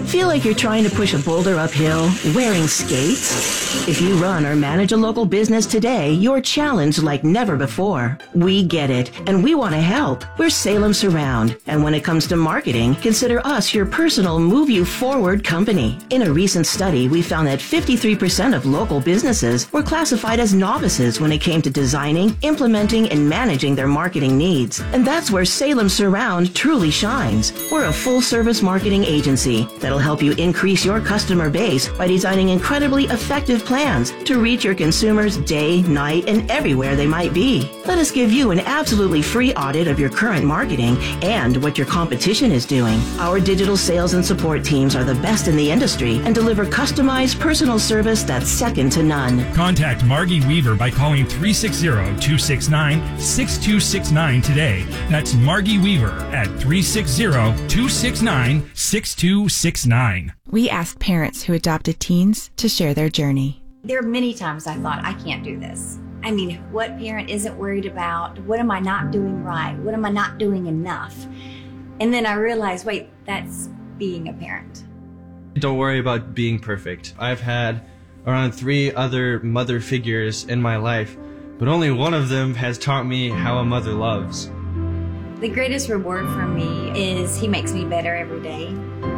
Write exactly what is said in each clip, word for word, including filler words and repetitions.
Feel like you're trying to push a boulder uphill wearing skates? If you run or manage a local business today, you're challenged like never before. We get it, and we want to help. We're Salem Surround, and when it comes to marketing, consider us your personal move you forward company. In a recent study, we found that fifty-three percent of local businesses were classified as novices when it came to designing, implementing, and managing their marketing needs. And that's where Salem Surround truly shines. We're a full-service marketing agency that'll help you increase your customer base by designing incredibly effective plans to reach your consumers day, night, and everywhere they might be. Let us give you an absolutely free audit of your current marketing and what your competition is doing. Our digital sales and support teams are the best in the industry and deliver customized personal service that's second to none. Contact Margie Weaver by calling three six zero, two six nine, six two six nine today. That's Margie Weaver at three six zero, two six nine, six two six nine. We asked parents who adopted teens to share their journey. There are many times I thought, I can't do this. I mean, what parent isn't worried about, what am I not doing right? What am I not doing enough? And then I realized, wait, that's being a parent. Don't worry about being perfect. I've had around three other mother figures in my life, but only one of them has taught me how a mother loves. The greatest reward for me is he makes me better every day.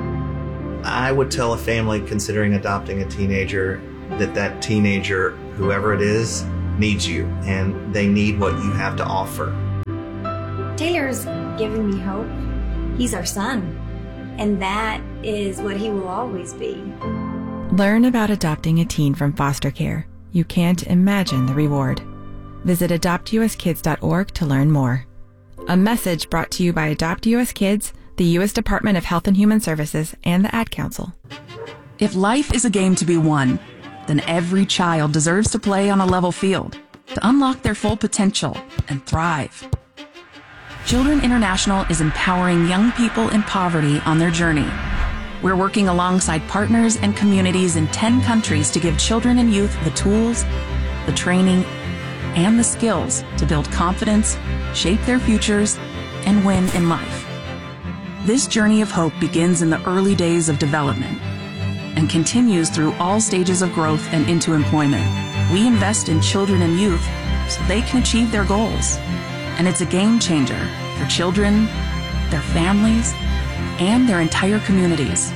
I would tell a family considering adopting a teenager that that teenager, whoever it is, needs you, and they need what you have to offer. Taylor's given me hope. He's our son, and that is what he will always be. Learn about adopting a teen from foster care. You can't imagine the reward. Visit adopt u s kids dot org to learn more. A message brought to you by Adopt U S Kids, the U S Department of Health and Human Services, and the Ad Council. If life is a game to be won, then every child deserves to play on a level field to unlock their full potential and thrive. Children International is empowering young people in poverty on their journey. We're working alongside partners and communities in ten countries to give children and youth the tools, the training, and the skills to build confidence, shape their futures, and win in life. This journey of hope begins in the early days of development and continues through all stages of growth and into employment. We invest in children and youth so they can achieve their goals. And it's a game changer for children, their families, and their entire communities.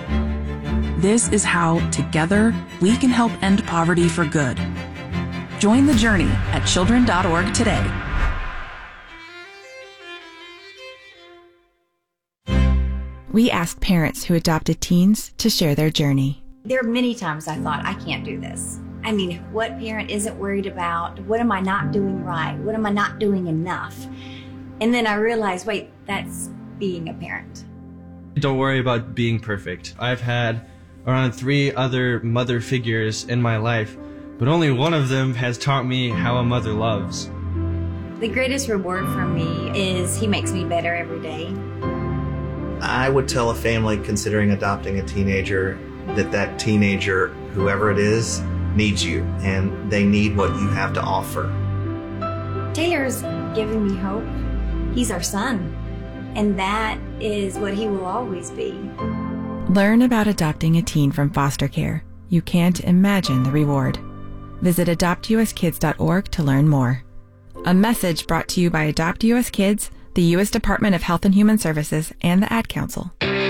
This is how, together, we can help end poverty for good. Join the journey at children dot org today. We asked parents who adopted teens to share their journey. There are many times I thought, I can't do this. I mean, what parent isn't worried about, what am I not doing right? What am I not doing enough? And then I realized, wait, that's being a parent. Don't worry about being perfect. I've had around three other mother figures in my life, but only one of them has taught me how a mother loves. The greatest reward for me is he makes me better every day. I would tell a family considering adopting a teenager that that teenager, whoever it is, needs you, and they need what you have to offer. Taylor's given me hope. He's our son, and that is what he will always be. Learn about adopting a teen from foster care. You can't imagine the reward. Visit adopt u s kids dot org to learn more. A message brought to you by Adopt U S Kids, the U S Department of Health and Human Services, and the Ad Council.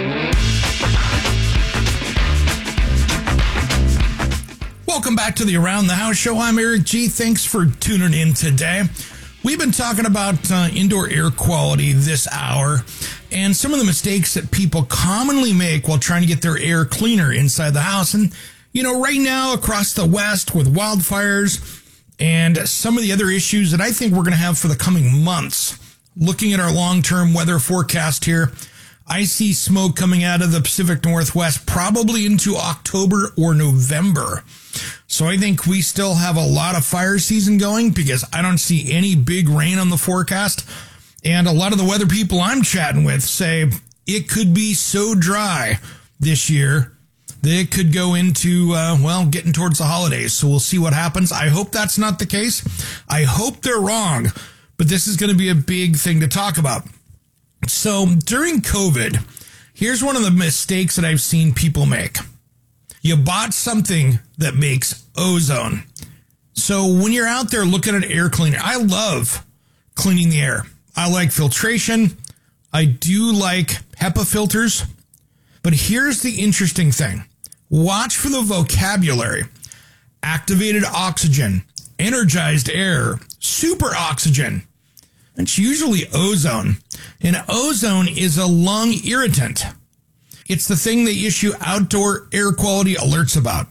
Welcome back to the Around the House Show. I'm Eric G. Thanks for tuning in today. We've been talking about uh, indoor air quality this hour and some of the mistakes that people commonly make while trying to get their air cleaner inside the house. And, you know, right now across the West with wildfires and some of the other issues that I think we're going to have for the coming months, looking at our long-term weather forecast here, I see smoke coming out of the Pacific Northwest probably into October or November. So I think we still have a lot of fire season going because I don't see any big rain on the forecast. And a lot of the weather people I'm chatting with say it could be so dry this year that it could go into, uh, well, getting towards the holidays. So we'll see what happens. I hope that's not the case. I hope they're wrong. But this is going to be a big thing to talk about. So during COVID, Here's one of the mistakes that I've seen people make. You bought something that makes ozone. So when you're out there looking at air cleaner, I love cleaning the air. I like filtration. I do like HEPA filters. But here's the interesting thing. Watch for the vocabulary. Activated oxygen, energized air, super oxygen. It's usually ozone. And ozone is a lung irritant. It's the thing they issue outdoor air quality alerts about.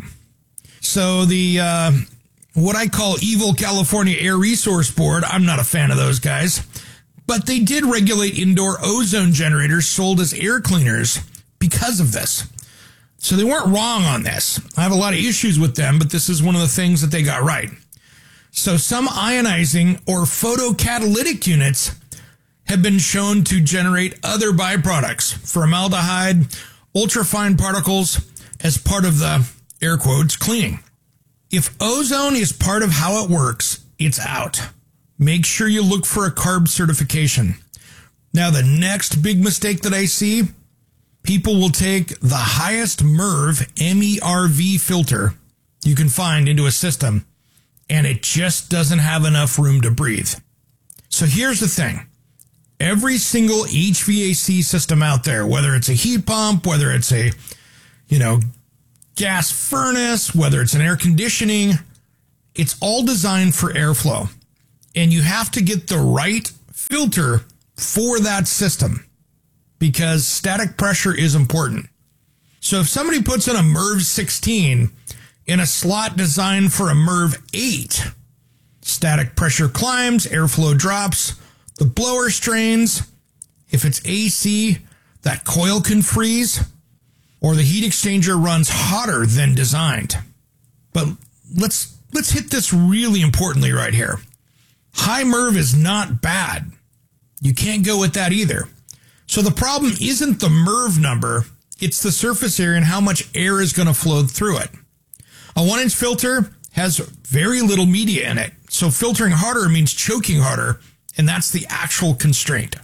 So the, uh, what I call evil California Air Resource Board, I'm not a fan of those guys, but they did regulate indoor ozone generators sold as air cleaners because of this. So they weren't wrong on this. I have a lot of issues with them, but this is one of the things that they got right. So some ionizing or photocatalytic units have been shown to generate other byproducts, formaldehyde, ultrafine particles, as part of the, air quotes, cleaning. If ozone is part of how it works, it's out. Make sure you look for a CARB certification. Now, the next big mistake that I see, people will take the highest MERV, M E R V filter you can find into a system, and it just doesn't have enough room to breathe. So here's the thing. Every single H V A C system out there, whether it's a heat pump, whether it's a, you know, gas furnace, whether it's an air conditioning, it's all designed for airflow. And you have to get the right filter for that system because static pressure is important. So if somebody puts in a MERV sixteen in a slot designed for a MERV eight, static pressure climbs, airflow drops, the blower strains. If it's A C, that coil can freeze, or the heat exchanger runs hotter than designed. But let's let's hit this really importantly right here. High MERV is not bad. You can't go with that either. So the problem isn't the MERV number, it's the surface area and how much air is going to flow through it. A one-inch filter has very little media in it, so filtering harder means choking harder, and that's the actual constraint.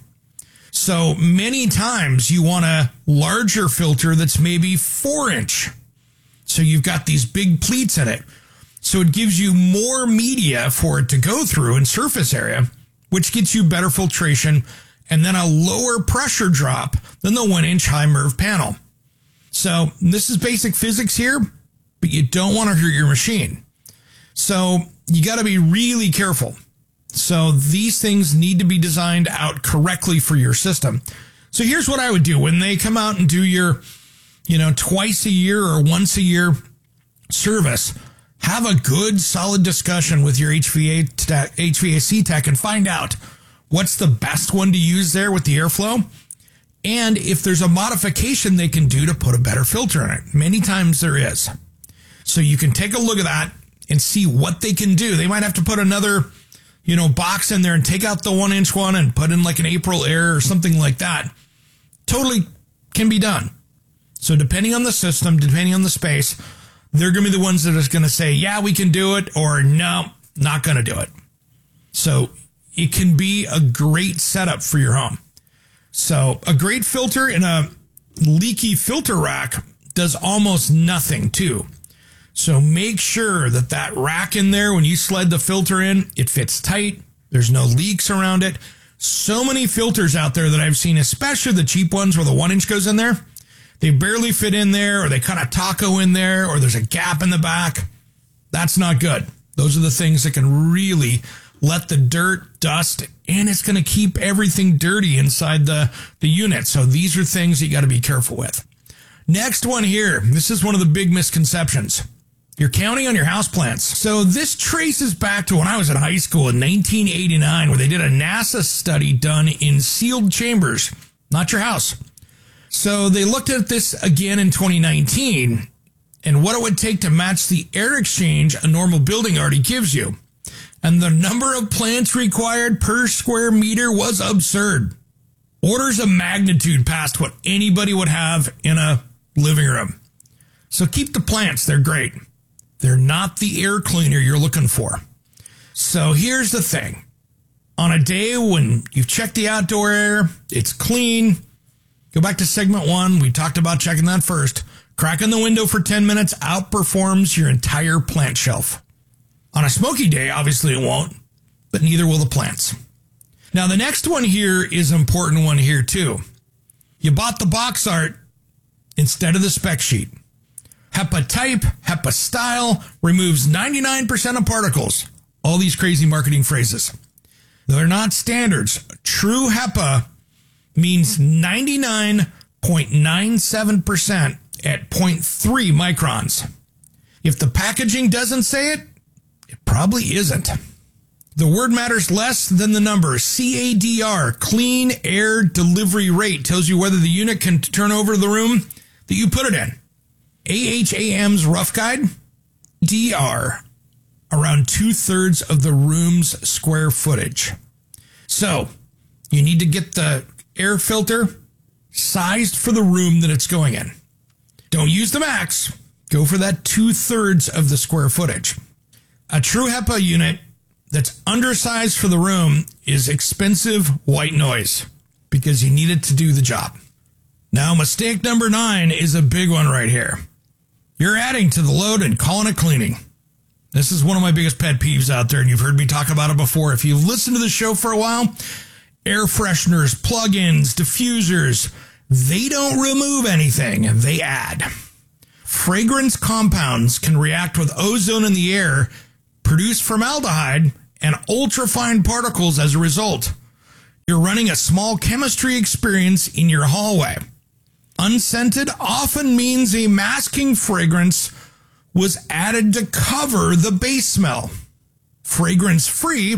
So many times you want a larger filter that's maybe four inch. So you've got these big pleats in it. So it gives you more media for it to go through in surface area, which gets you better filtration and then a lower pressure drop than the one inch high MERV panel. So this is basic physics here, but you don't want to hurt your machine. So you got to be really careful. So these things need to be designed out correctly for your system. So here's what I would do when they come out and do your, you know, twice a year or once a year service. Have a good, solid discussion with your H V A tech, H V A C tech and find out what's the best one to use there with the airflow. And if there's a modification they can do to put a better filter in it. Many times there is. So you can take a look at that and see what they can do. They might have to put another, you know, box in there and take out the one inch one and put in like an April Air or something like that. Totally can be done. So depending on the system, depending on the space, they're going to be the ones that are going to say, yeah, we can do it, or no, not going to do it. So it can be a great setup for your home. So a great filter in a leaky filter rack does almost nothing too. So make sure that that rack in there, when you slide the filter in, it fits tight. There's no leaks around it. So many filters out there that I've seen, especially the cheap ones where the one inch goes in there, they barely fit in there, or they kind of taco in there, or there's a gap in the back. That's not good. Those are the things that can really let the dirt, dust, and it's going to keep everything dirty inside the, the unit. So these are things you got to be careful with. Next one here. This is one of the big misconceptions. You're counting on your houseplants. So this traces back to when I was in high school in nineteen eighty-nine, where they did a NASA study done in sealed chambers, not your house. So they looked at this again in twenty nineteen and what it would take to match the air exchange a normal building already gives you. And the number of plants required per square meter was absurd. Orders of magnitude past what anybody would have in a living room. So keep the plants. They're great. They're not the air cleaner you're looking for. So here's the thing. On a day when you've checked the outdoor air, it's clean, Go back to segment one. We talked about checking that first. Cracking the window for ten minutes outperforms your entire plant shelf. On a smoky day, obviously it won't, but neither will the plants. Now, the next one here is an important one here, too. You bought the box art instead of the spec sheet. HEPA type, HEPA style, removes ninety-nine percent of particles. All these crazy marketing phrases. They're not standards. True HEPA means ninety-nine point nine seven percent at zero point three microns. If the packaging doesn't say it, it probably isn't. The word matters less than the number. C A D R, Clean Air Delivery Rate, tells you whether the unit can turn over the room that you put it in. A H A M's Rough Guide, D R, around two-thirds of the room's square footage. So, you need to get the air filter sized for the room that it's going in. Don't use the max. Go for that two-thirds of the square footage. A true HEPA unit that's undersized for the room is expensive white noise because you need it to do the job. Now, mistake number nine is a big one right here. You're adding to the load and calling it cleaning. This is one of my biggest pet peeves out there, and you've heard me talk about it before. If you've listened to the show for a while, air fresheners, plugins, diffusers, they don't remove anything, they add. Fragrance compounds can react with ozone in the air, produce formaldehyde and ultrafine particles as a result. You're running a small chemistry experience in your hallway. Unscented often means a masking fragrance was added to cover the base smell. Fragrance-free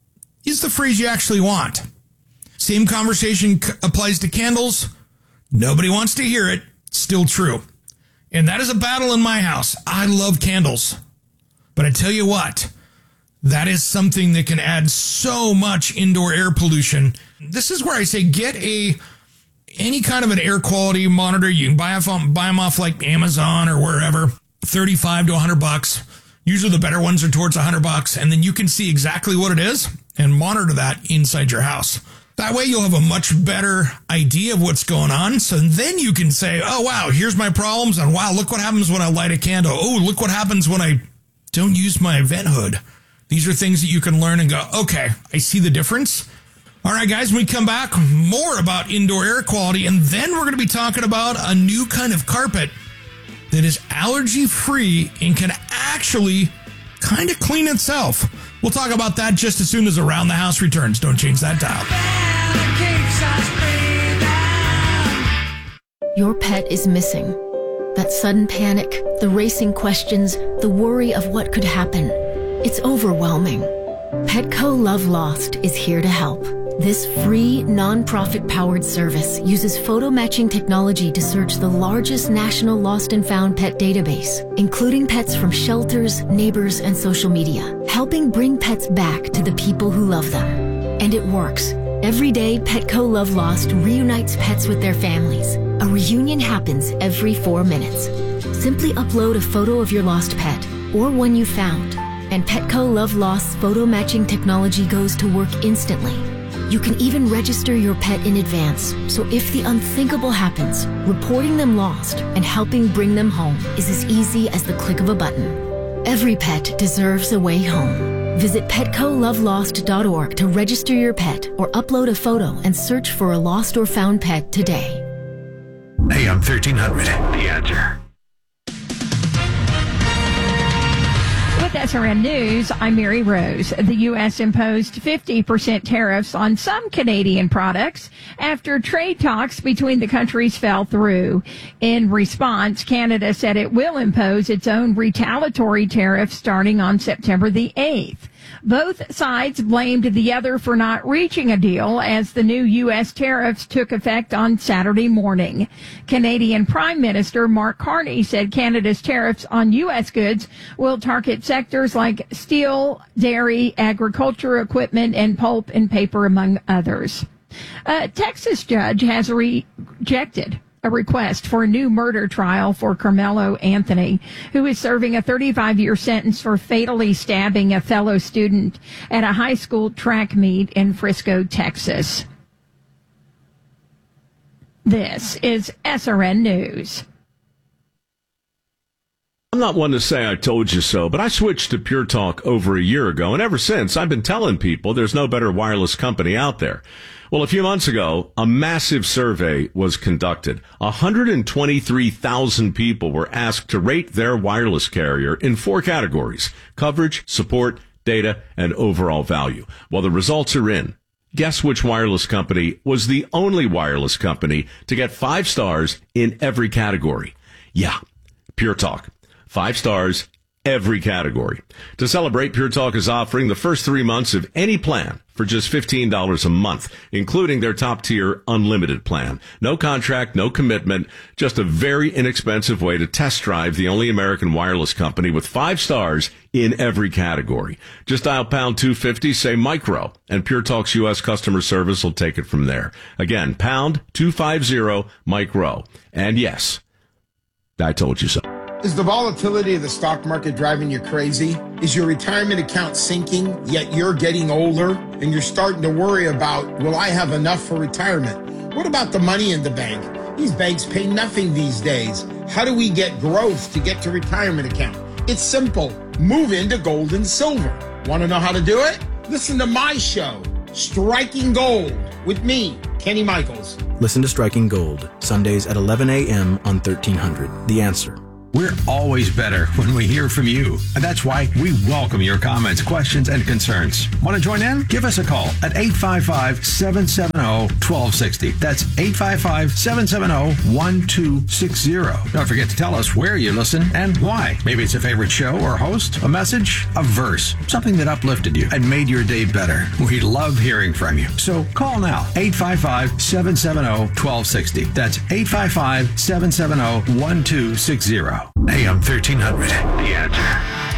is the phrase you actually want. Same conversation c- applies to candles. Nobody wants to hear it. Still true. And that is a battle in my house. I love candles. But I tell you what, that is something that can add so much indoor air pollution. This is where I say get a any kind of an air quality monitor. You can buy, off, buy them off like Amazon or wherever, thirty-five to one hundred bucks. Usually the better ones are towards one hundred bucks. And then you can see exactly what it is and monitor that inside your house. That way you'll have a much better idea of what's going on. So then you can say, oh, wow, here's my problems. And wow, look what happens when I light a candle. Oh, look what happens when I don't use my vent hood. These are things that you can learn and go, okay, I see the difference. All right, guys, when we come back, more about indoor air quality. And then we're going to be talking about a new kind of carpet that is allergy-free and can actually kind of clean itself. We'll talk about that just as soon as Around the House returns. Don't change that dial. Your pet is missing. That sudden panic, the racing questions, the worry of what could happen. It's overwhelming. Petco Love Lost is here to help. This free, non-profit-powered service uses photo matching technology to search the largest national lost and found pet database, including pets from shelters, neighbors, and social media, helping bring pets back to the people who love them. And it works. Every day, Petco Love Lost reunites pets with their families. A reunion happens every four minutes. Simply upload a photo of your lost pet or one you found, and Petco Love Lost's photo matching technology goes to work instantly. You can even register your pet in advance, so if the unthinkable happens, reporting them lost and helping bring them home is as easy as the click of a button. Every pet deserves a way home. Visit petco love lost dot org to register your pet or upload a photo and search for a lost or found pet today. A M thirteen hundred, The Answer. With S R N News, I'm Mary Rose. The U S imposed fifty percent tariffs on some Canadian products after trade talks between the countries fell through. In response, Canada said it will impose its own retaliatory tariffs starting on September the eighth. Both sides blamed the other for not reaching a deal as the new U S tariffs took effect on Saturday morning. Canadian Prime Minister Mark Carney said Canada's tariffs on U S goods will target sectors like steel, dairy, agriculture equipment, and pulp and paper, among others. A Texas judge has rejected a request for a new murder trial for Carmelo Anthony, who is serving a thirty-five-year sentence for fatally stabbing a fellow student at a high school track meet in Frisco, Texas. This is S R N News. I'm not one to say I told you so, but I switched to Pure Talk over a year ago, and ever since, I've been telling people there's no better wireless company out there. Well, a few months ago, a massive survey was conducted. one hundred twenty-three thousand people were asked to rate their wireless carrier in four categories: coverage, support, data, and overall value. Well, the results are in. Guess which wireless company was the only wireless company to get five stars in every category? Yeah, Pure Talk. Five stars, every category. To celebrate, Pure Talk is offering the first three months of any plan for just fifteen dollars a month, including their top-tier unlimited plan. No contract, no commitment, just a very inexpensive way to test drive the only American wireless company with five stars in every category. Just dial pound two fifty, say micro, and Pure Talk's U S customer service will take it from there. Again, pound two fifty, micro. And yes, I told you so. Is the volatility of the stock market driving you crazy? Is your retirement account sinking, yet you're getting older and you're starting to worry about, will I have enough for retirement? What about the money in the bank? These banks pay nothing these days. How do we get growth to get to retirement account? It's simple. Move into gold and silver. Want to know how to do it? Listen to my show, Striking Gold, with me, Kenny Michaels. Listen to Striking Gold, Sundays at eleven a.m. on thirteen hundred. The Answer. We're always better when we hear from you. And that's why we welcome your comments, questions, and concerns. Want to join in? Give us a call at eight five five, seven seven zero, one two six zero. That's eight five five, seven seven zero, one two six zero. Don't forget to tell us where you listen and why. Maybe it's a favorite show or host, a message, a verse, something that uplifted you and made your day better. We love hearing from you. So call now, eight five five, seven seven zero, one two six zero. That's eight five five, seven seven zero, one two six zero. A M thirteen hundred, The Answer.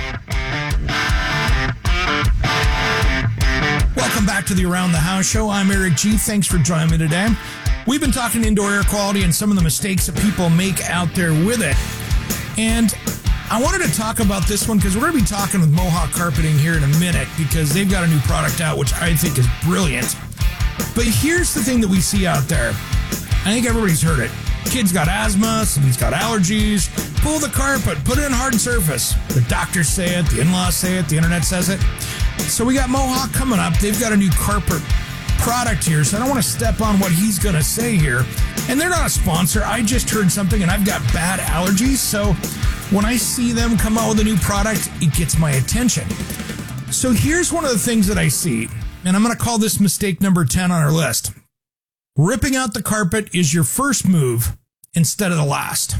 Welcome back to the Around the House Show. I'm Eric G. Thanks for joining me today. We've been talking indoor air quality and some of the mistakes that people make out there with it. And I wanted to talk about this one because we're going to be talking with Mohawk Carpeting here in a minute because they've got a new product out, which I think is brilliant. But here's the thing that we see out there. I think everybody's heard it. Kid's got asthma, somebody's got allergies. Pull the carpet, put it in hard surface. The doctors say it, the in-laws say it, the internet says it. So we got Mohawk coming up. They've got a new carpet product here, so I don't want to step on what he's going to say here. And they're not a sponsor. I just heard something, and I've got bad allergies, so when I see them come out with a new product, it gets my attention. So here's one of the things that I see, and I'm going to call this mistake number ten on our list. Ripping out the carpet is your first move instead of the last.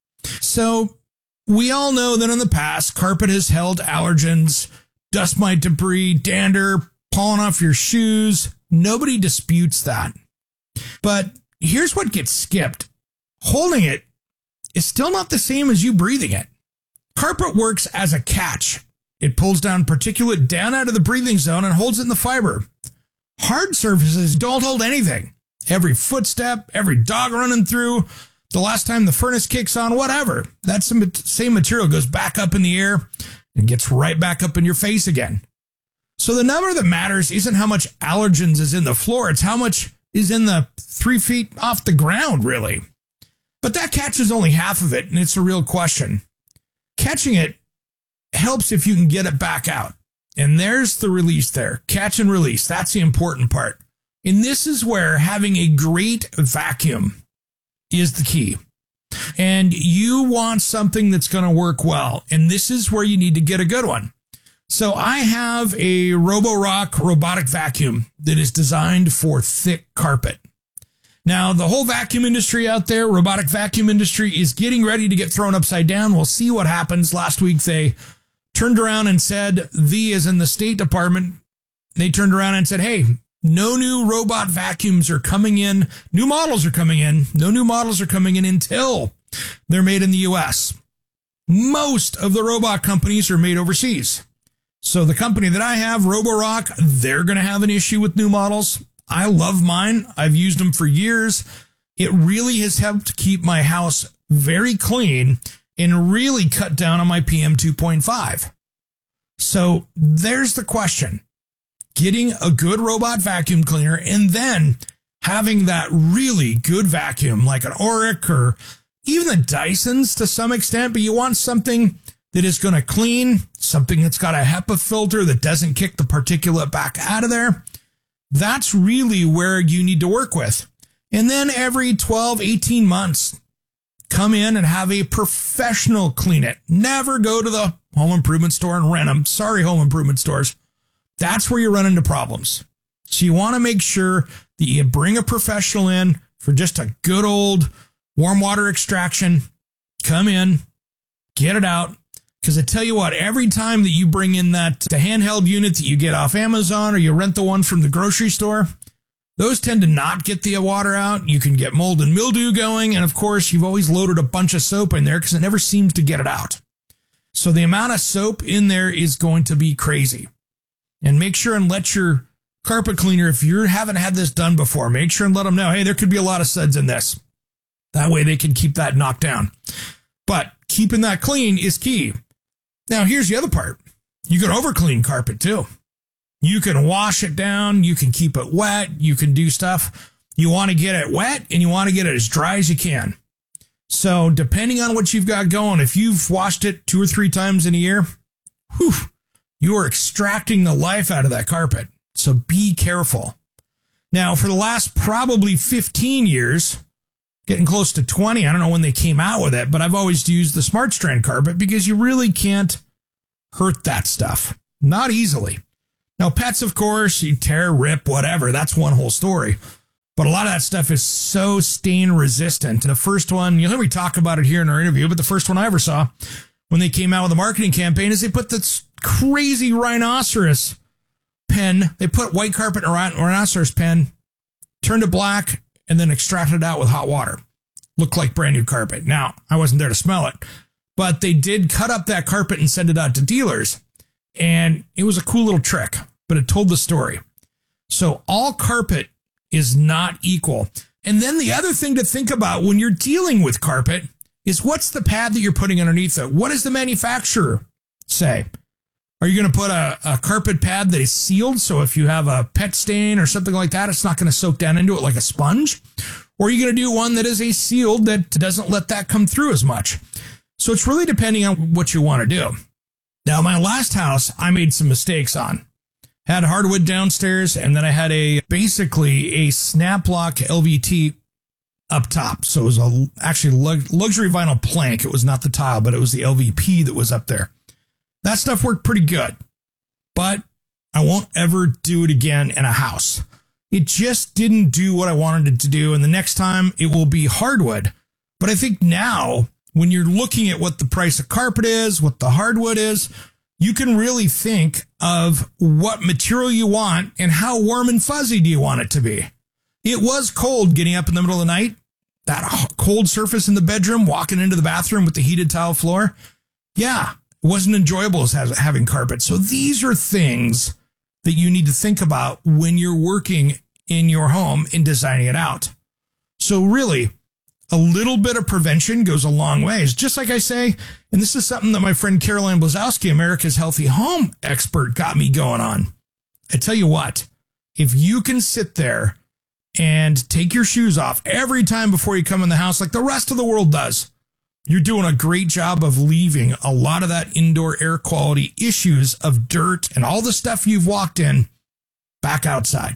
So we all know that in the past, carpet has held allergens, dust mite debris, dander, pollen off your shoes. Nobody disputes that. But here's what gets skipped. Holding it is still not the same as you breathing it. Carpet works as a catch. It pulls down particulate down out of the breathing zone and holds it in the fiber. Hard surfaces don't hold anything. Every footstep, every dog running through, the last time the furnace kicks on, whatever, that same material goes back up in the air and gets right back up in your face again. So the number that matters isn't how much allergens is in the floor, it's how much is in the three feet off the ground, really. But that catches only half of it, and it's a real question. Catching it helps if you can get it back out. And there's the release there. Catch and release. That's the important part. And this is where having a great vacuum is the key. And you want something that's going to work well. And this is where you need to get a good one. So I have a Roborock robotic vacuum that is designed for thick carpet. Now, the whole vacuum industry out there, robotic vacuum industry, is getting ready to get thrown upside down. We'll see what happens. Last week, they turned around and said, the as in the State Department, they turned around and said, hey, no new robot vacuums are coming in. New models are coming in. No new models are coming in until they're made in the U S. Most of the robot companies are made overseas. So the company that I have, Roborock, they're going to have an issue with new models. I love mine. I've used them for years. It really has helped keep my house very clean and really cut down on my P M two point five. So there's the question. Getting a good robot vacuum cleaner and then having that really good vacuum like an Oreck or even the Dysons to some extent, but you want something that is going to clean, something that's got a HEPA filter that doesn't kick the particulate back out of there. That's really where you need to work with. And then every twelve, eighteen months, come in and have a professional clean it. Never go to the home improvement store and rent them. Sorry, home improvement stores. That's where you run into problems. So you want to make sure that you bring a professional in for just a good old warm water extraction. Come in, get it out. Because I tell you what, every time that you bring in that the handheld unit that you get off Amazon or you rent the one from the grocery store, those tend to not get the water out. You can get mold and mildew going. And of course, you've always loaded a bunch of soap in there because it never seems to get it out. So the amount of soap in there is going to be crazy. And make sure and let your carpet cleaner, if you haven't had this done before, make sure and let them know, hey, there could be a lot of suds in this. That way they can keep that knocked down. But keeping that clean is key. Now, here's the other part. You can overclean carpet too. You can wash it down. You can keep it wet. You can do stuff. You want to get it wet and you want to get it as dry as you can. So depending on what you've got going, if you've washed it two or three times in a year, whew, you are extracting the life out of that carpet. So be careful. Now, for the last probably fifteen years, getting close to twenty, I don't know when they came out with it, but I've always used the Smart Strand carpet because you really can't hurt that stuff. Not easily. Now, pets, of course, you tear, rip, whatever. That's one whole story. But a lot of that stuff is so stain resistant. The first one, you know, we talk about it here in our interview, but the first one I ever saw when they came out with a marketing campaign is they put this crazy rhinoceros pen. They put white carpet in a rhinoceros pen, turned it black, and then extracted it out with hot water. Looked like brand new carpet. Now, I wasn't there to smell it, but they did cut up that carpet and send it out to dealers. And it was a cool little trick, but it told the story. So all carpet is not equal. And then the other thing to think about when you're dealing with carpet is what's the pad that you're putting underneath it? What does the manufacturer say? Are you going to put a, a carpet pad that is sealed, so if you have a pet stain or something like that, it's not going to soak down into it like a sponge? Or are you going to do one that is a sealed that doesn't let that come through as much? So it's really depending on what you want to do. Now, my last house, I made some mistakes on. Had hardwood downstairs, and then I had a basically a snap lock L V T up top. So it was a actually luxury vinyl plank. It was not the tile, but it was the L V P that was up there. That stuff worked pretty good, but I won't ever do it again in a house. It just didn't do what I wanted it to do, and the next time it will be hardwood. But I think now, when you're looking at what the price of carpet is, what the hardwood is, you can really think of what material you want and how warm and fuzzy do you want it to be. It was cold getting up in the middle of the night, that cold surface in the bedroom, walking into the bathroom with the heated tile floor. Yeah, it wasn't enjoyable as having carpet. So these are things that you need to think about when you're working in your home and designing it out. So really, a little bit of prevention goes a long ways. Just like I say, and this is something that my friend Caroline Blazowski, America's Healthy Home expert, got me going on. I tell you what, if you can sit there and take your shoes off every time before you come in the house like the rest of the world does, you're doing a great job of leaving a lot of that indoor air quality issues of dirt and all the stuff you've walked in back outside.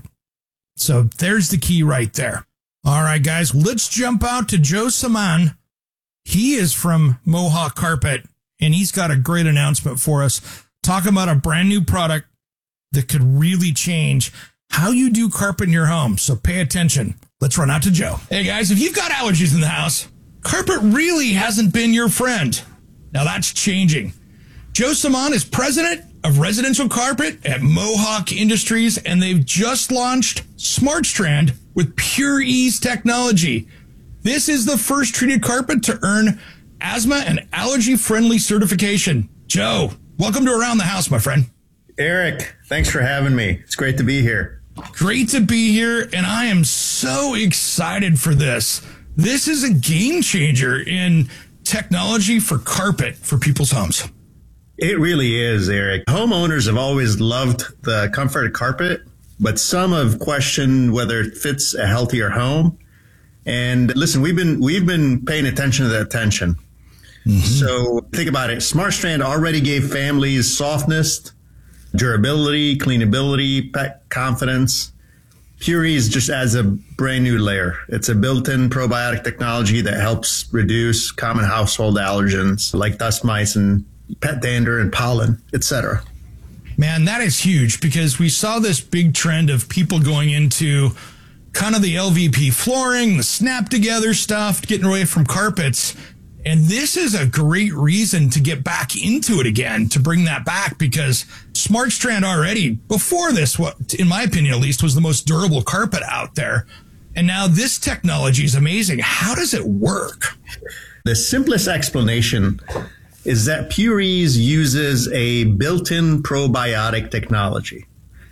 So there's the key right there. All right, guys, let's jump out to Joe Saman. He is from Mohawk Carpet, and he's got a great announcement for us, talking about a brand new product that could really change how you do carpet in your home. So pay attention. Let's run out to Joe. Hey, guys, if you've got allergies in the house, carpet really hasn't been your friend. Now that's changing. Joe Saman is president of residential carpet at Mohawk Industries, and they've just launched Smart Strand with Pure Ease technology. This is the first treated carpet to earn asthma and allergy-friendly certification. Joe, welcome to Around the House, my friend. Eric, thanks for having me. It's great to be here. Great to be here, and I am so excited for this. This is a game changer in technology for carpet for people's homes. It really is, Eric. Homeowners have always loved the comfort of carpet, but some have questioned whether it fits a healthier home. And listen, we've been we've been paying attention to that tension. Mm-hmm. So think about it. Smart Strand already gave families softness, durability, cleanability, pet confidence. Purease just adds a brand new layer. It's a built-in probiotic technology that helps reduce common household allergens like dust mites and pet dander and pollen, et cetera. Man, that is huge, because we saw this big trend of people going into kind of the L V P flooring, the snap together stuff, getting away from carpets. And this is a great reason to get back into it again, to bring that back, because Smart Strand already, before this, what, in my opinion at least, was the most durable carpet out there. And now this technology is amazing. How does it work? The simplest explanation is that Purease uses a built-in probiotic technology.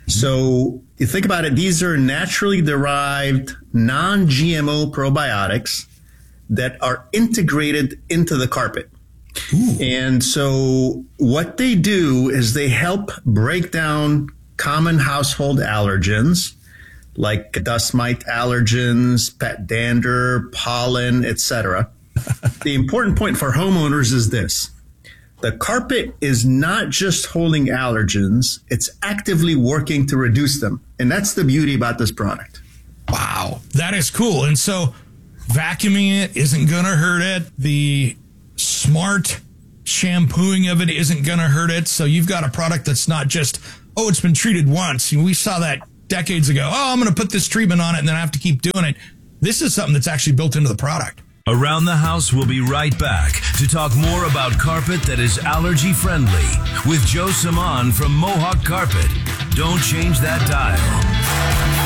So you think about it, these are naturally derived, non-G M O probiotics that are integrated into the carpet. Ooh. And so what they do is they help break down common household allergens like dust mite allergens, pet dander, pollen, et cetera. The important point for homeowners is this. The carpet is not just holding allergens, it's actively working to reduce them. And that's the beauty about this product. Wow, that is cool. And so vacuuming it isn't going to hurt it. The smart shampooing of it isn't going to hurt it. So you've got a product that's not just, oh, it's been treated once. We saw that decades ago. Oh, I'm going to put this treatment on it and then I have to keep doing it. This is something that's actually built into the product. Around the House will be right back to talk more about carpet that is allergy friendly with Joe Saman from Mohawk Carpet. Don't change that dial.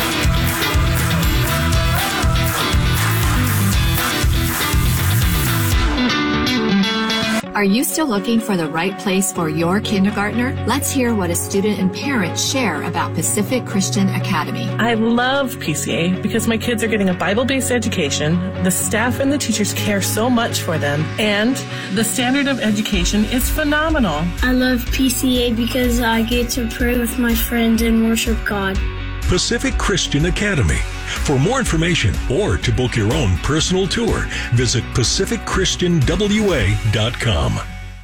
Are you still looking for the right place for your kindergartner? Let's hear what a student and parents share about Pacific Christian Academy. I love P C A because my kids are getting a Bible-based education, the staff and the teachers care so much for them, and the standard of education is phenomenal. I love P C A because I get to pray with my friends and worship God. Pacific Christian Academy. For more information or to book your own personal tour, visit pacific christian w a dot com.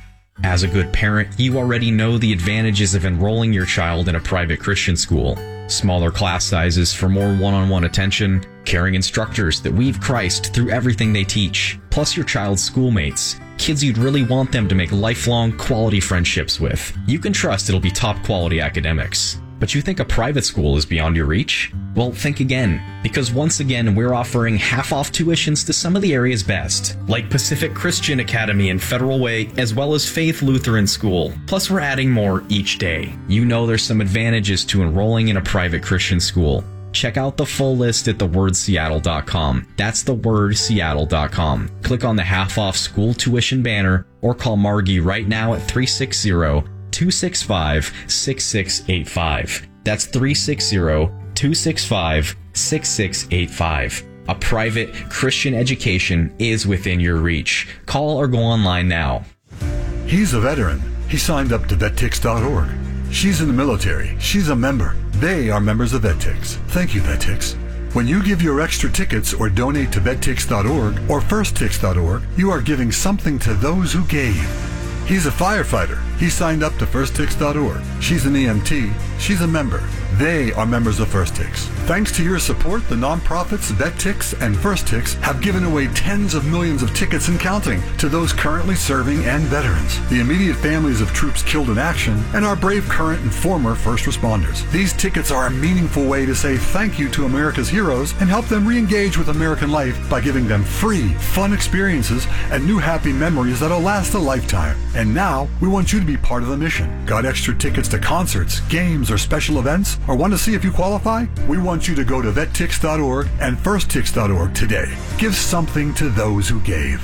As a good parent, you already know the advantages of enrolling your child in a private Christian school. Smaller class sizes for more one-on-one attention, caring instructors that weave Christ through everything they teach, plus your child's schoolmates, kids you'd really want them to make lifelong quality friendships with. You can trust it'll be top quality academics. But you think a private school is beyond your reach? Well, think again, because once again, we're offering half-off tuitions to some of the area's best, like Pacific Christian Academy and Federal Way, as well as Faith Lutheran School. Plus, we're adding more each day. You know there's some advantages to enrolling in a private Christian school. Check out the full list at the word seattle dot com. That's the word seattle dot com. Click on the half-off school tuition banner or call Margie right now at three six zero, two six five, six six eight five. That's three six zero, two six five, six six eight five. A private Christian education is within your reach. Call or go online now. He's a veteran. He signed up to vet tix dot org. She's in the military. She's a member. They are members of VetTix. Thank you, VetTix. When you give your extra tickets or donate to vet tix dot org or first tix dot org, you are giving something to those who gave. He's a firefighter. He signed up to first tix dot org. She's an E M T. She's a member. They are members of FirstTix. Thanks to your support, the nonprofits VetTix and FirstTix have given away tens of millions of tickets and counting to those currently serving and veterans, the immediate families of troops killed in action, and our brave current and former first responders. These tickets are a meaningful way to say thank you to America's heroes and help them re-engage with American life by giving them free, fun experiences and new happy memories that'll last a lifetime. And now, we want you to be part of the mission. Got extra tickets to concerts, games, or special events? Or want to see if you qualify? We want you to go to vet tix dot org and first tix dot org today. Give something to those who gave.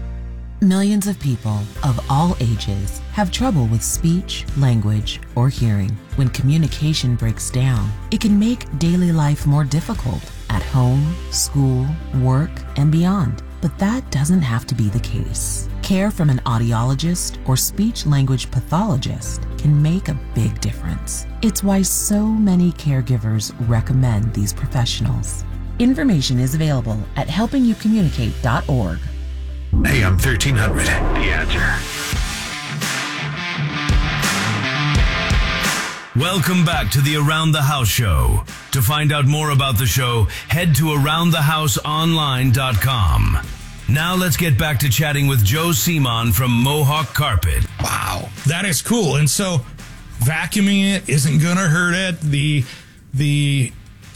Millions of people of all ages have trouble with speech, language, or hearing. When communication breaks down, it can make daily life more difficult at home, school, work, and beyond. But that doesn't have to be the case. Care from an audiologist or speech-language pathologist can make a big difference. It's why so many caregivers recommend these professionals. Information is available at helping you communicate dot org. A M thirteen hundred, The Answer. Welcome back to the Around the House show. To find out more about the show, head to around the house online dot com. Now let's get back to chatting with Joe Simon from Mohawk Carpet. Wow, that is cool. And so vacuuming it isn't going to hurt it. The the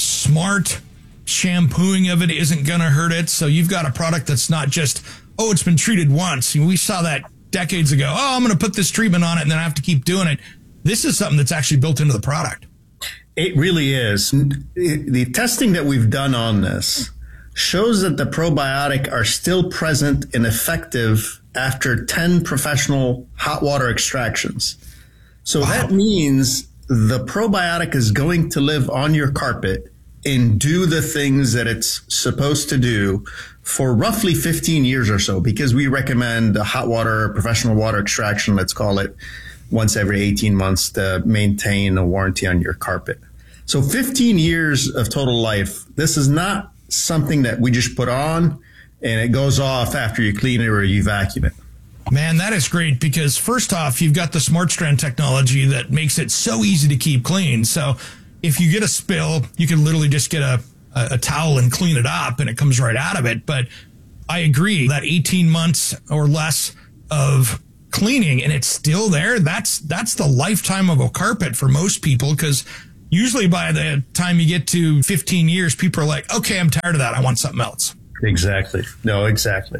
smart shampooing of it isn't going to hurt it. So you've got a product that's not just, oh, it's been treated once. We saw that decades ago. Oh, I'm going to put this treatment on it and then I have to keep doing it. This is something that's actually built into the product. It really is. The testing that we've done on this shows that the probiotic are still present and effective after ten professional hot water extractions. So wow. That means the probiotic is going to live on your carpet and do the things that it's supposed to do for roughly fifteen years or so, because we recommend a hot water, professional water extraction, let's call it, once every eighteen months to maintain a warranty on your carpet. So fifteen years of total life. This is not something that we just put on and it goes off after you clean it or you vacuum it. Man, that is great, because first off, you've got the Smart Strand technology that makes it so easy to keep clean. So if you get a spill, you can literally just get a, a, a towel and clean it up and it comes right out of it. But I agree that eighteen months or less of cleaning and it's still there, that's that's the lifetime of a carpet for most people, because usually by the time you get to fifteen years, people are like, okay, I'm tired of that. I want something else. Exactly. No, exactly.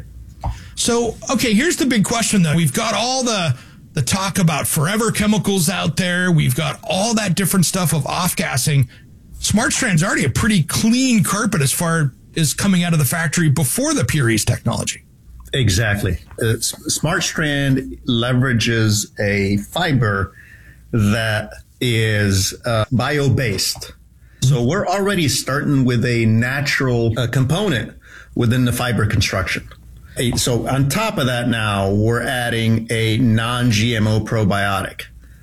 So, okay, here's the big question, though. We've got all the the talk about forever chemicals out there. We've got all that different stuff of off-gassing. Smart Strand's already a pretty clean carpet as far as coming out of the factory before the Purease technology. Exactly. Uh, Smart Strand leverages a fiber that is uh, bio-based. So we're already starting with a natural uh, component within the fiber construction. So on top of that now, we're adding a non-G M O probiotic.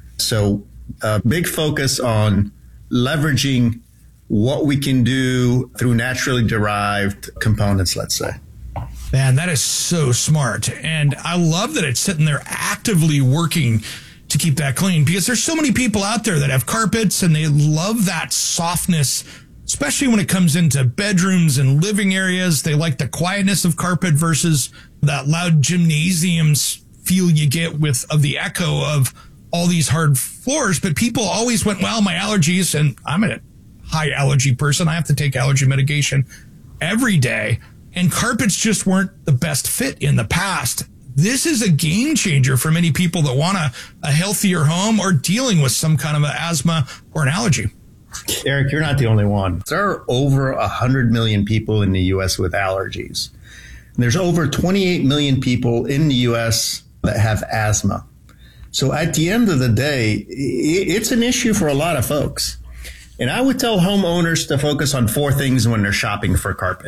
So a big focus on leveraging what we can do through naturally derived components, let's say. Man, that is so smart. And I love that it's sitting there actively working to keep that clean, because there's so many people out there that have carpets and they love that softness, especially when it comes into bedrooms and living areas. They like the quietness of carpet versus that loud gymnasiums feel you get with of the echo of all these hard floors. But people always went, well, my allergies, and I'm a high allergy person. I have to take allergy medication every day. And carpets just weren't the best fit in the past. This is a game changer for many people that want a, a healthier home or dealing with some kind of an asthma or an allergy. Eric, you're not the only one. There are over one hundred million people in the U S with allergies. And there's over twenty-eight million people in the U S that have asthma. So at the end of the day, it's an issue for a lot of folks. And I would tell homeowners to focus on four things when they're shopping for carpet.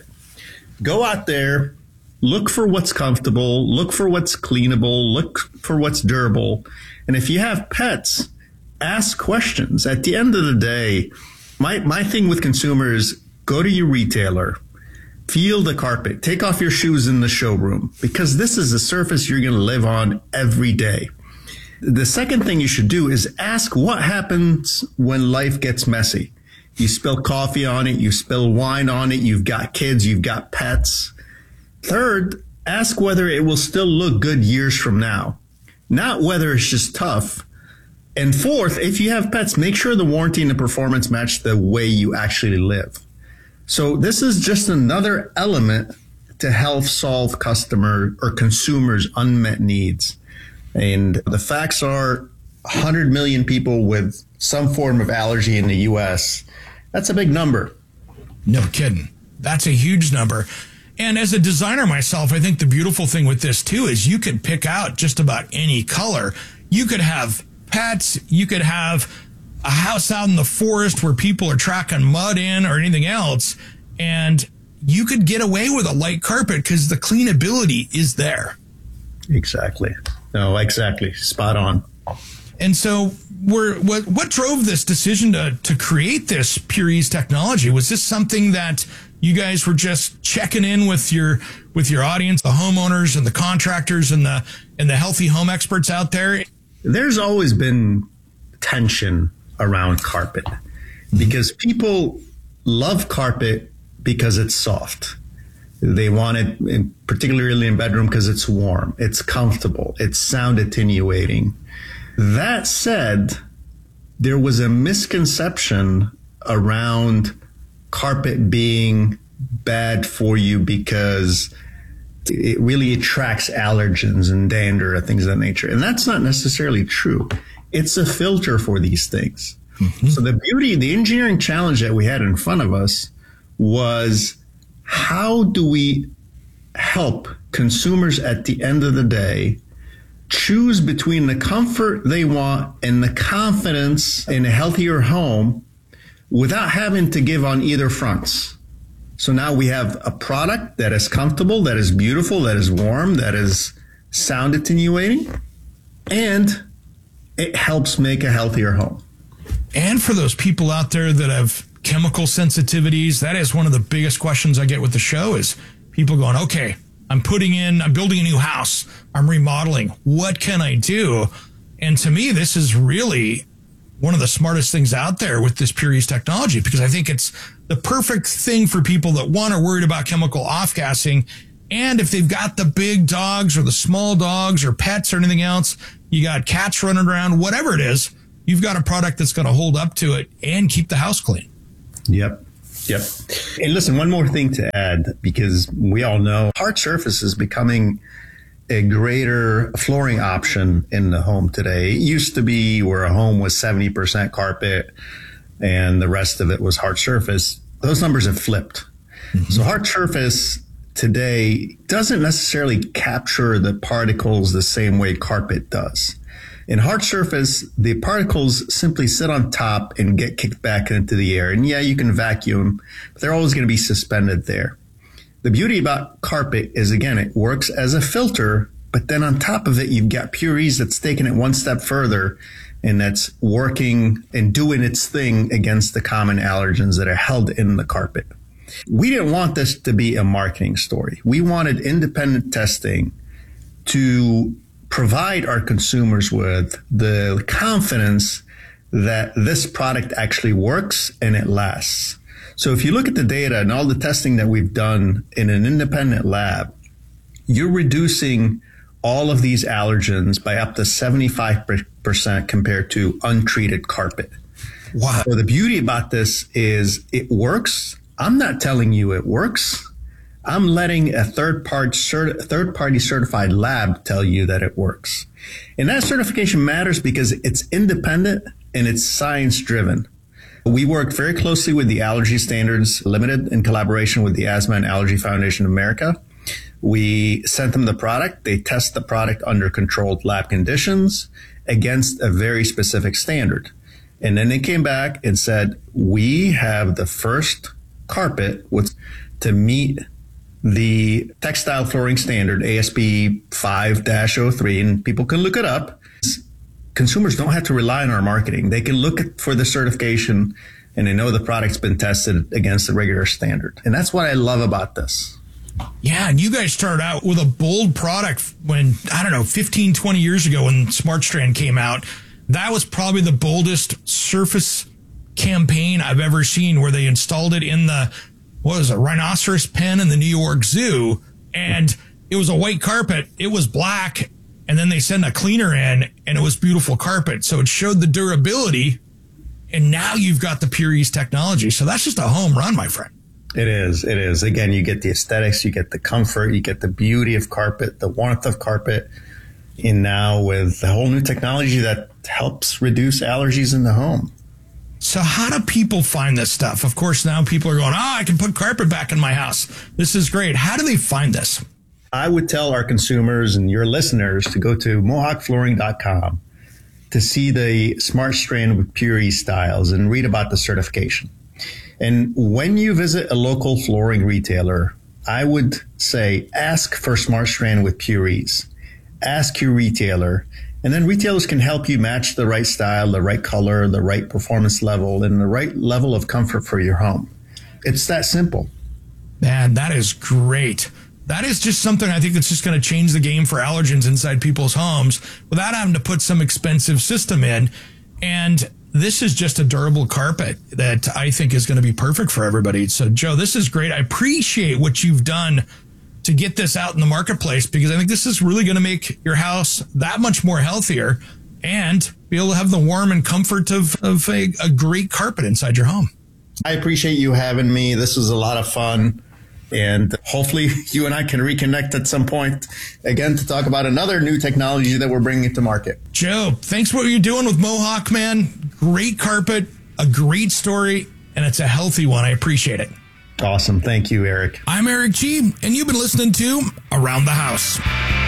Go out there, look for what's comfortable, look for what's cleanable, look for what's durable. And if you have pets, ask questions. At the end of the day, my, my thing with consumers, go to your retailer, feel the carpet, take off your shoes in the showroom, because this is a surface you're going to live on every day. The second thing you should do is ask what happens when life gets messy. You spill coffee on it, you spill wine on it, you've got kids, you've got pets. Third, ask whether it will still look good years from now, not whether it's just tough. And fourth, if you have pets, make sure the warranty and the performance match the way you actually live. So this is just another element to help solve customer or consumers' unmet needs. And the facts are one hundred million people with some form of allergy in the U S. That's a big number. No kidding. That's a huge number. And as a designer myself, I think the beautiful thing with this too is you could pick out just about any color. You could have pets. You could have a house out in the forest where people are tracking mud in or anything else. And you could get away with a light carpet because the cleanability is there. Exactly. No, exactly. Spot on. And so we're, what, what drove this decision to, to create this Pure Ease technology? Was this something that you guys were just checking in with your with your audience, the homeowners and the contractors and the and the healthy home experts out there? There's always been tension around carpet because people love carpet because it's soft. They want it, in, particularly in bedroom, because it's warm, it's comfortable, it's sound attenuating. That said, there was a misconception around carpet being bad for you because it really attracts allergens and dander and things of that nature. And that's not necessarily true. It's a filter for these things. Mm-hmm. So the beauty, the engineering challenge that we had in front of us was, how do we help consumers at the end of the day choose between the comfort they want and the confidence in a healthier home without having to give on either fronts? So now we have a product that is comfortable, that is beautiful, that is warm, that is sound attenuating, and it helps make a healthier home. And for those people out there that have chemical sensitivities, that is one of the biggest questions I get with the show is people going, okay, I'm putting in, I'm building a new house, I'm remodeling. What can I do? And to me, this is really one of the smartest things out there with this Pure Ease technology, because I think it's the perfect thing for people that want are worried about chemical off-gassing. And if they've got the big dogs or the small dogs or pets or anything else, you got cats running around, whatever it is, you've got a product that's going to hold up to it and keep the house clean. Yep. Yep. And listen, one more thing to add, because we all know hard surface is becoming a greater flooring option in the home today. It used to be where a home was seventy percent carpet and the rest of it was hard surface. Those numbers have flipped. Mm-hmm. So hard surface today doesn't necessarily capture the particles the same way carpet does. In hard surface, the particles simply sit on top and get kicked back into the air. And yeah, you can vacuum, but they're always going to be suspended there. The beauty about carpet is, again, it works as a filter, but then on top of it, you've got Pure Ease that's taking it one step further, and that's working and doing its thing against the common allergens that are held in the carpet. We didn't want this to be a marketing story. We wanted independent testing to provide our consumers with the confidence that this product actually works and it lasts. So if you look at the data and all the testing that we've done in an independent lab, you're reducing all of these allergens by up to seventy-five percent compared to untreated carpet. Wow. So the beauty about this is it works. I'm not telling you it works. I'm letting a third party, cert- third party certified lab tell you that it works. And that certification matters because it's independent and it's science driven. We worked very closely with the Allergy Standards Limited in collaboration with the Asthma and Allergy Foundation of America. We sent them the product. They test the product under controlled lab conditions against a very specific standard. And then they came back and said, we have the first carpet with, to meet the textile flooring standard, A S P five dash oh three, and people can look it up. Consumers don't have to rely on our marketing. They can look at, for the certification, and they know the product's been tested against the regular standard. And that's what I love about this. Yeah, and you guys started out with a bold product when, I don't know, fifteen, twenty years ago when SmartStrand came out. That was probably the boldest surface campaign I've ever seen, where they installed it in the, what was it, rhinoceros pen in the New York Zoo. And it was a white carpet. It was black. And then they sent a cleaner in, and it was beautiful carpet. So it showed the durability, and now you've got the Pure Ease technology. So that's just a home run, my friend. It is. It is. Again, you get the aesthetics, you get the comfort, you get the beauty of carpet, the warmth of carpet. And now with the whole new technology that helps reduce allergies in the home. So how do people find this stuff? Of course, now people are going, oh, I can put carpet back in my house. This is great. How do they find this? I would tell our consumers and your listeners to go to mohawk flooring dot com to see the SmartStrand with Pure Ease styles and read about the certification. And when you visit a local flooring retailer, I would say ask for Smart Strand with Pure Ease. Ask your retailer, and then retailers can help you match the right style, the right color, the right performance level, and the right level of comfort for your home. It's that simple. Man, that is great. That is just something I think that's just going to change the game for allergens inside people's homes without having to put some expensive system in. And this is just a durable carpet that I think is going to be perfect for everybody. So, Joe, this is great. I appreciate what you've done to get this out in the marketplace, because I think this is really going to make your house that much more healthier and be able to have the warm and comfort of, of a, a great carpet inside your home. I appreciate you having me. This was a lot of fun. And hopefully you and I can reconnect at some point again to talk about another new technology that we're bringing to market. Joe, thanks for what you're doing with Mohawk, man. Great carpet, a great story, and it's a healthy one. I appreciate it. Awesome. Thank you, Eric. I'm Eric G., and you've been listening to Around the House.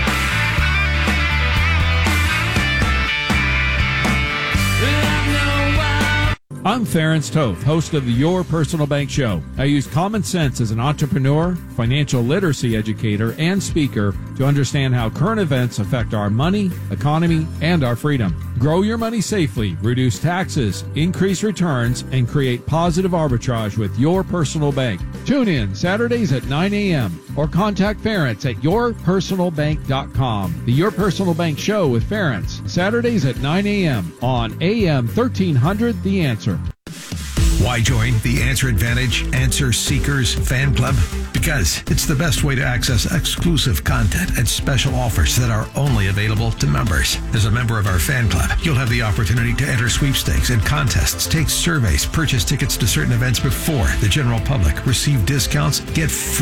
I'm Ference Toth, host of the Your Personal Bank Show. I use common sense as an entrepreneur, financial literacy educator, and speaker to understand how current events affect our money, economy, and our freedom. Grow your money safely, reduce taxes, increase returns, and create positive arbitrage with Your Personal Bank. Tune in Saturdays at nine a.m. or contact Ference at your personal bank dot com. The Your Personal Bank Show with Ference, Saturdays at nine a.m. on A M thirteen hundred The Answer. Why join the Answer Advantage Answer Seekers fan club? Because it's the best way to access exclusive content and special offers that are only available to members. As a member of our fan club, you'll have the opportunity to enter sweepstakes and contests, take surveys, purchase tickets to certain events before the general public, receive discounts, get free